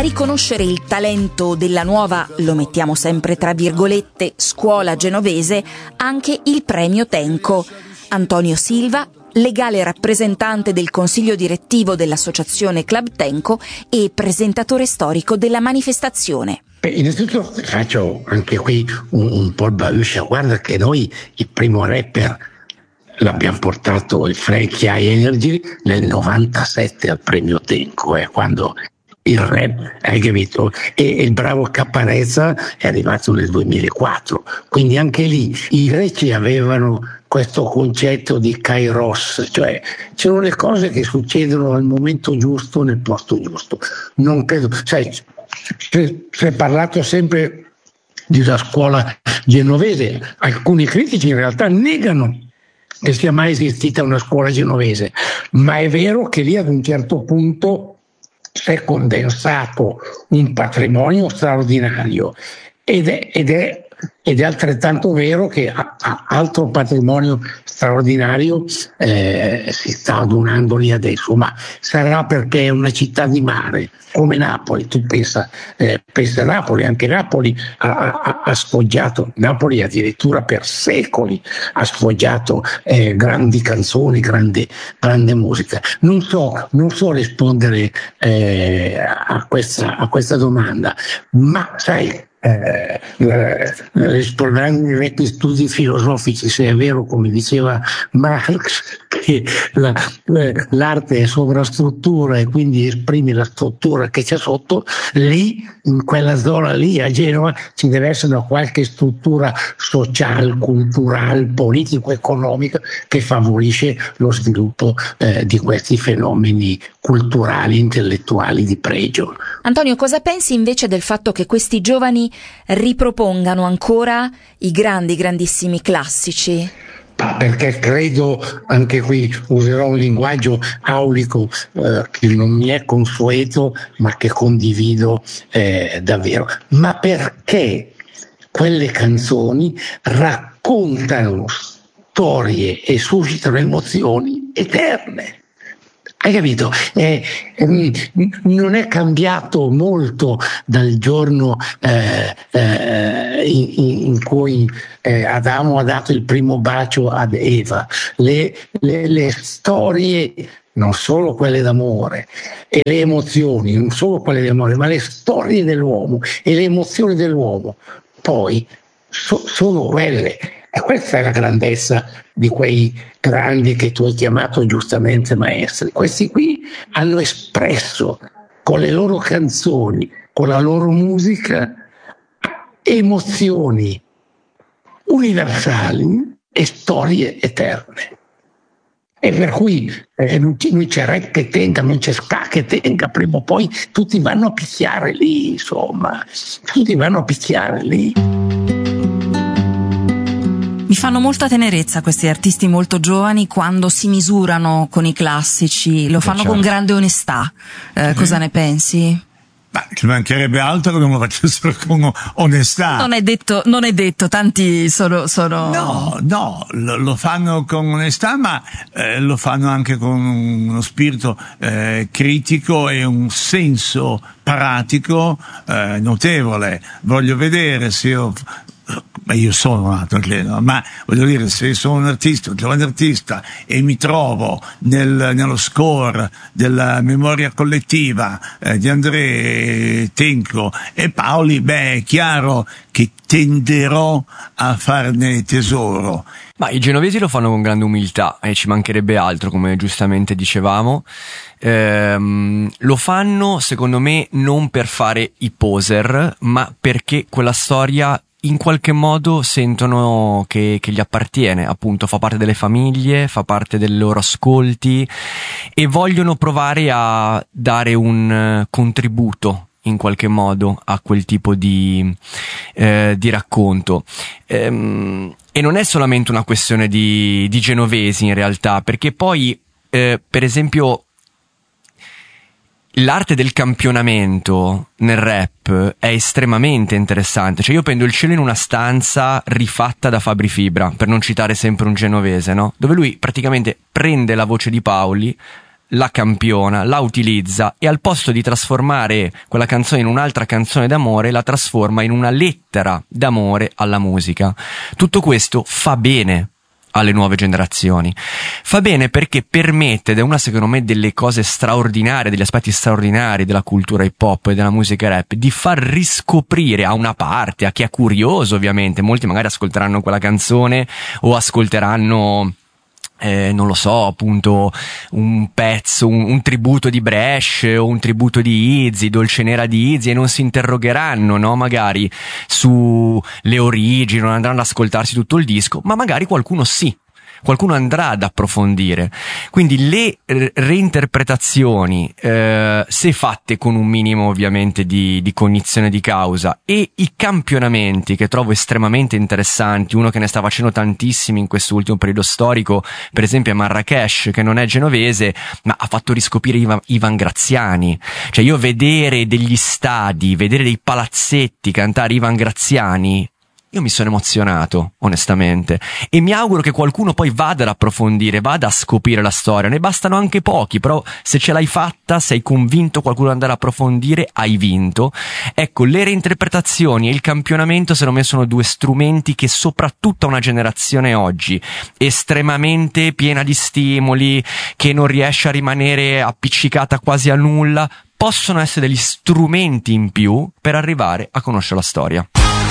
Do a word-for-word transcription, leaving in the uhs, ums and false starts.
riconoscere il talento della nuova, lo mettiamo sempre tra virgolette, scuola genovese, anche il premio Tenco. Antonio Silva, legale rappresentante del consiglio direttivo dell'associazione Club Tenco e presentatore storico della manifestazione. Beh, innanzitutto faccio anche qui un, un po' il bauscia. Guarda che noi il primo rapper l'abbiamo portato, il Frankie High Energy, nel novantasette al premio Tenco, eh, quando il rap, hai capito? E, e il bravo Caparezza è arrivato nel duemilaquattro, quindi anche lì i greci avevano questo concetto di kairos, cioè ci sono le cose che succedono al momento giusto nel posto giusto. Non credo, sai, si è parlato sempre di una scuola genovese, alcuni critici in realtà negano che sia mai esistita una scuola genovese, ma è vero che lì ad un certo punto si è condensato un patrimonio straordinario ed è, ed è, ed è altrettanto vero che a, a altro patrimonio straordinario eh, si sta adunando lì adesso, ma sarà perché è una città di mare come Napoli. Tu pensa, eh, pensa a Napoli, anche Napoli ha, ha, ha sfoggiato, Napoli addirittura per secoli ha sfoggiato eh, grandi canzoni, grande, grande musica. Non so, non so rispondere eh, a, questa, a questa domanda, ma sai, Eh, ristorando i vecchi studi filosofici, se è vero come diceva Marx che la, l'arte è sovrastruttura e quindi esprime la struttura che c'è sotto, lì in quella zona lì a Genova ci deve essere una qualche struttura sociale, culturale, politico-economica che favorisce lo sviluppo eh, di questi fenomeni culturali, intellettuali di pregio. Antonio, cosa pensi invece del fatto che questi giovani ripropongano ancora i grandi, grandissimi classici? Ah, perché credo, anche qui userò un linguaggio aulico eh, che non mi è consueto ma che condivido eh, davvero, ma perché quelle canzoni raccontano storie e suscitano emozioni eterne. Hai capito? Eh, eh, non è cambiato molto dal giorno eh, eh, in, in cui eh, Adamo ha dato il primo bacio ad Eva. Le, le, le storie, non solo quelle d'amore, e le emozioni, non solo quelle d'amore, ma le storie dell'uomo e le emozioni dell'uomo, poi so, sono quelle. E questa è la grandezza di quei grandi che tu hai chiamato giustamente maestri. Questi qui hanno espresso con le loro canzoni, con la loro musica, emozioni universali e storie eterne. E per cui eh, non, non c'è re che tenga, non c'è ska che tenga, prima o poi tutti vanno a picchiare lì, insomma, tutti vanno a picchiare lì. Mi fanno molta tenerezza questi artisti molto giovani quando si misurano con i classici, lo fanno certo. Con grande onestà. Eh, sì. Cosa ne pensi? Ma ci mancherebbe altro che non lo facessero con onestà. Non è detto, non è detto, tanti sono, sono... No, no, lo, lo fanno con onestà, ma eh, lo fanno anche con uno spirito eh, critico e un senso pratico eh, notevole. Voglio vedere se io... Ma io sono un altro atleta, ma voglio dire, se sono un artista, un giovane artista e mi trovo nel, nello score della memoria collettiva eh, di André, Tenco e Paoli, beh, è chiaro che tenderò a farne tesoro. Ma i genovesi lo fanno con grande umiltà e ci mancherebbe altro, come giustamente dicevamo. Ehm, lo fanno, secondo me, non per fare i poser, ma perché quella storia in qualche modo sentono che, che gli appartiene, appunto fa parte delle famiglie, fa parte dei loro ascolti e vogliono provare a dare un contributo in qualche modo a quel tipo di, eh, di racconto. Ehm, e non è solamente una questione di, di genovesi in realtà, perché poi eh, per esempio l'arte del campionamento nel rap è estremamente interessante. Cioè io prendo il cielo in una stanza rifatta da Fabri Fibra, per non citare sempre un genovese, no? Dove lui praticamente prende la voce di Paoli, la campiona, la utilizza e al posto di trasformare quella canzone in un'altra canzone d'amore la trasforma in una lettera d'amore alla musica. Tutto questo fa bene alle nuove generazioni, fa bene perché permette, ed è una secondo me delle cose straordinarie, degli aspetti straordinari della cultura hip hop e della musica rap, di far riscoprire a una parte, a chi è curioso ovviamente, molti magari ascolteranno quella canzone o ascolteranno Eh, non lo so, appunto un pezzo, un, un tributo di Brescia o un tributo di Izzy, Dolce Nera di Izzy, e non si interrogheranno, no, magari sulle origini, non andranno ad ascoltarsi tutto il disco, ma magari qualcuno sì. Qualcuno andrà ad approfondire. Quindi le reinterpretazioni, eh, se fatte con un minimo ovviamente di, di cognizione di causa, e i campionamenti che trovo estremamente interessanti, uno che ne sta facendo tantissimi in questo ultimo periodo storico, per esempio è Marrakesh, che non è genovese, ma ha fatto riscoprire Ivan, Ivan Graziani. Cioè io vedere degli stadi, vedere dei palazzetti cantare Ivan Graziani, io mi sono emozionato, onestamente, e mi auguro che qualcuno poi vada ad approfondire, vada a scoprire la storia. Ne bastano anche pochi, però se ce l'hai fatta, sei convinto qualcuno ad andare a approfondire, hai vinto. Ecco, le reinterpretazioni e il campionamento secondo me sono due strumenti che soprattutto a una generazione oggi estremamente piena di stimoli, che non riesce a rimanere appiccicata quasi a nulla, possono essere degli strumenti in più per arrivare a conoscere la storia.